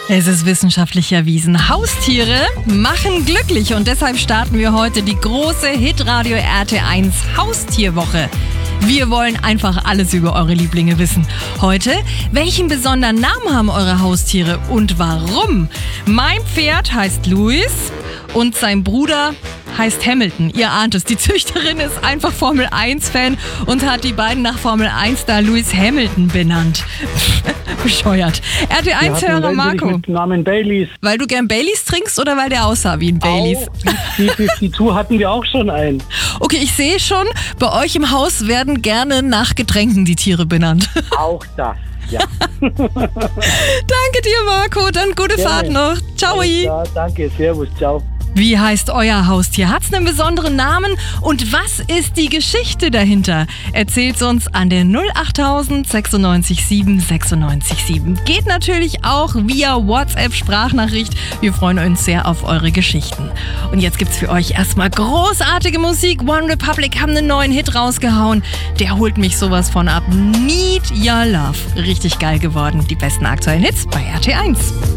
Es ist wissenschaftlich erwiesen. Haustiere machen glücklich und deshalb starten wir heute die große Hitradio RT1 Haustierwoche. Wir wollen einfach alles über eure Lieblinge wissen. Heute, welchen besonderen Namen haben eure Haustiere und warum? Mein Pferd heißt Louis und sein Bruder heißt Hamilton. Ihr ahnt es, die Züchterin ist einfach Formel-1-Fan und hat die beiden nach Formel-1-Star Lewis Hamilton benannt. Bescheuert. RT1-Hörer Marco. Mit Namen Baileys. Weil du gern Baileys trinkst oder weil der aussah wie ein Baileys? B52 hatten wir auch schon einen. Okay, ich sehe schon, bei euch im Haus werden gerne nach Getränken die Tiere benannt. Auch das, ja. Danke dir, Marco. Dann gute Fahrt noch. Ciao. Ja, danke, servus, ciao. Wie heißt euer Haustier? Hat's einen besonderen Namen? Und was ist die Geschichte dahinter? Erzählt's uns an der 08000 96 7 96 7. Geht natürlich auch via WhatsApp-Sprachnachricht. Wir freuen uns sehr auf eure Geschichten. Und jetzt gibt's für euch erstmal großartige Musik. One Republic haben einen neuen Hit rausgehauen. Der holt mich sowas von ab. Need Your Love. Richtig geil geworden. Die besten aktuellen Hits bei RT1.